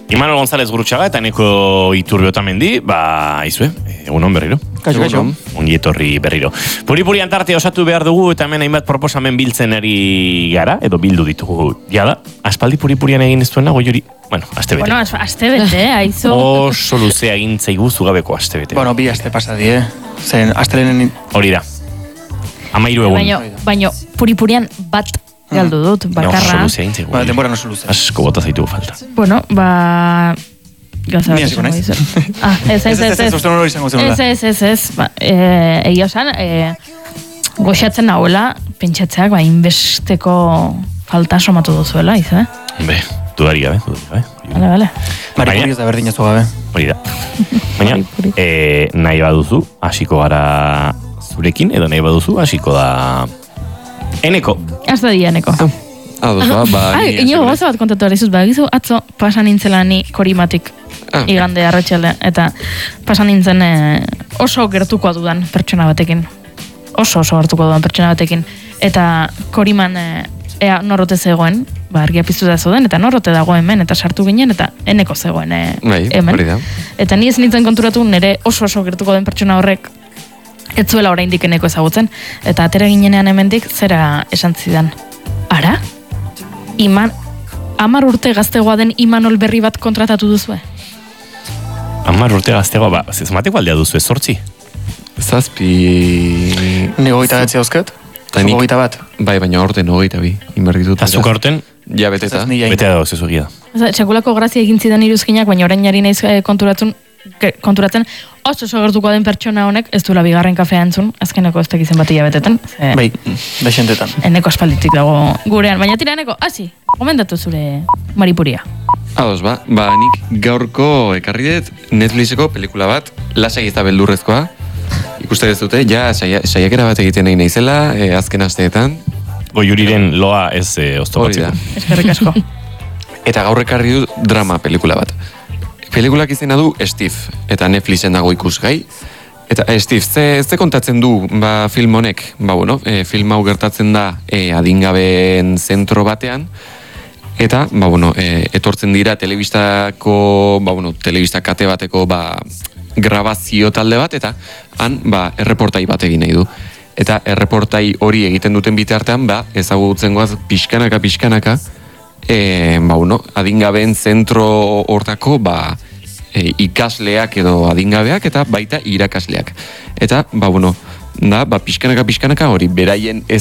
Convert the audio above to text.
Imanol González Gurutxaga eta Eneko Iturbe Otamendi, izue, egunon berriro. Kaixo. Ongi etorri berriro. Puri antarte osatu behar dugu eta hemen hainbat proposamen biltzen ari gara, edo bildu ditugu jada. Aspaldi purian egin ez duena, goiuri, astebete. Bueno, astebete, aizu. Oso luzea egin zaigu zugabeko astebete. Bueno, 2 aste pasadi, Zen, astelenen... Hori da. 13 egun. Baina purian bat galdu dut, bakarra. Oso luzea egin zaigu. Denbora oso luzea. Asko bota zaitu falta. Bueno, Gauza Ni hasiko naiz. Ez. Egia osan, goxatzen nahuela, pentsatzeak, inbesteko falta somatu duzuela, izan, Be, dudari gabe. Vale. Maripuri ez da berdin ez gabe. Hori da. Baina, nahi baduzu, hasiko gara zurekin, edo nahi baduzu, hasiko da Eneko. Hasta di Eneko. Inigo goza bat kontatu arizuz, gizu, atzo pasan nintzela ni korimatik igande arratxalde, eta pasan nintzen oso gertuko dudan pertsona batekin. Oso gertuko dudan pertsona batekin. Eta koriman ea norrote zegoen, argia piztu da zuden, eta norrote dago hemen, eta sartu ginen, eta Eneko zegoen hemen. Eta ni ez nintzen konturatu nire oso gertuko den pertsona horrek ez zuela oraindik Eneko ezagutzen, eta atera ginenean hemendik zera esan zidan. Ara? 10 urte gaztegoa den Imanol berri bat kontratatu duzue? 10 urte gaztegoa, zemateko aldea duzu, 8? 7... Ni 29 hauzket? 21 bat? Bai, baina orten 22, inberditut. Azuka orten? Ja, beteta. Betea dauz ez egia. Txakulako grazia egin zidan iruzkinak, baina orain jari naiz konturatzen oso gertuko den pertsona honek ez duela bigarren kafea entzun, azkeneko ez tekizen bat hilabetetan. Bai, bexentetan. Eneko aspalditik dago gurean, baina tira Eneko, hasi, gomendatu zure Maripuria. Ados, nik gaurko ekarri dut Netflixeko pelikula bat, lasai ez da beldurrezkoa. Ikuste ez dute, saiakera bat egiten nahi naizela, azken asteetan. Goiuriren loa ez oztopatzeko. Eskerrik asko. Eta gaur ekarri dut drama pelikula bat. Pelikulak izena du Steve, eta Netflixen dago ikusgai. Eta Steve, ze kontatzen du film honek? Film hau gertatzen da adingabeen zentro batean, eta etortzen dira telebistako, telebista kate bateko grabazio talde bat, eta han erreportai bat egin nahi du. Eta erreportai hori egiten duten bitartean, ezagutzen goaz pixkanaka, adingabeen zentro hortako ikasleak edo adingabeak eta baita irakasleak. Eta, pixkanaka hori beraien